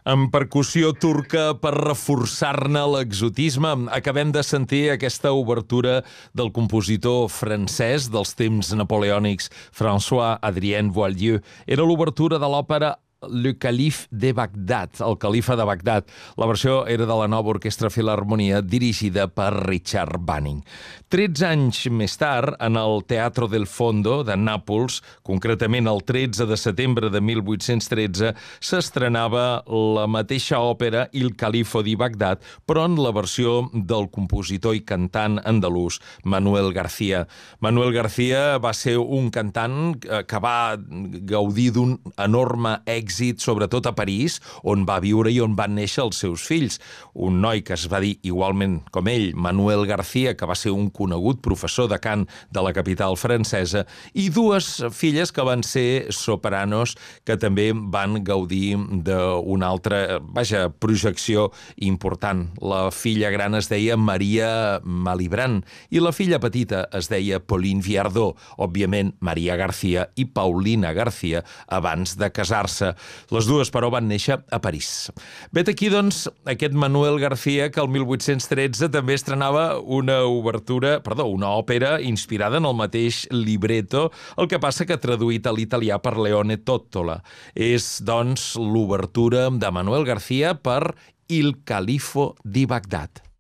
Amb percussió turca per reforçar-ne l'exotisme, acabem de sentir aquesta obertura del compositor francès dels temps napoleònics François-Adrien Boieldieu. Era l'obertura de l'òpera Le Calife de Bagdad, el califa de Bagdad. La versió era de la nova orquestra filharmonia dirigida per Richard Bunning. 13 anys més tard, en el Teatro del Fondo de Nàpols, concretament el 13 de setembre de 1813, s'estrenava la mateixa òpera Il Califo di Bagdad, però en la versió del compositor i cantant andalús Manuel García. Manuel García va ser un cantant que va gaudir d'un enorme èxit, sobretot a París, on va viure i on van néixer els seus fills. Un noi que es va dir igualment com ell, Manuel García, que va ser un conegut professor de cant de la capital francesa, i dues filles que van ser sopranos, que també van gaudir d'una altra, projecció important. La filla gran es deia Maria Malibran i la filla petita es deia Pauline Viardot, òbviament Maria García i Paulina García abans de casar-se. Les dues, però, van néixer a París. Vet aquí, doncs, aquest Manuel García, que el 1813 també estrenava una òpera inspirada en el mateix libretto, el que passa que traduït a l'italià per Leone Tottola. És, doncs, l'obertura de Manuel García per Il Califo di Bagdad.